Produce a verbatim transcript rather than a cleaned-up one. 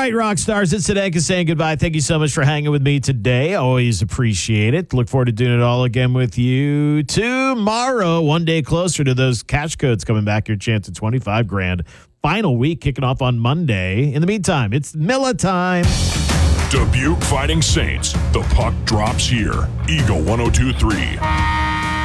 right, rock stars, it's Sadeka saying goodbye. Thank you so much for hanging with me today. Always appreciate it. Look forward to doing it all again with you tomorrow. One day closer to those cash codes coming back. Your chance at twenty-five grand. Final week kicking off on Monday. In the meantime, it's Milla time. Dubuque Fighting Saints. The puck drops here. Eagle one oh two three.